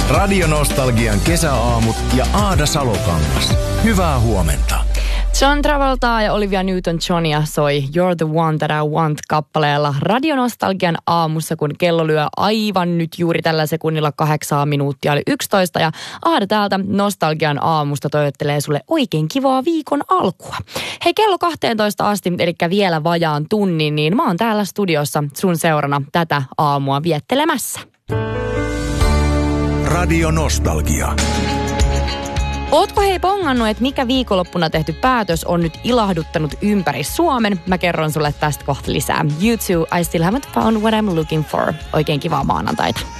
Radio Nostalgian kesäaamut ja Aada Salokangas. Hyvää huomenta. John Travolta ja Olivia Newton-Johnia soi You're the One That I Want -kappaleella Radio Nostalgian aamussa, kun kello lyö aivan nyt juuri tällä sekunnilla 8 minuuttia oli 11. Ja Aada täältä Nostalgian aamusta toivottelee sulle oikein kivaa viikon alkua. Hei, kello 12 asti, eli vielä vajaan tunnin, niin mä oon täällä studiossa sun seurana tätä aamua viettelemässä. Radio Nostalgia. Ootko hei bongannut, että mikä viikonloppuna tehty päätös on nyt ilahduttanut ympäri Suomen? Mä kerron sulle tästä kohta lisää. You too, I still haven't found what I'm looking for. Oikein kivaa maanantaita.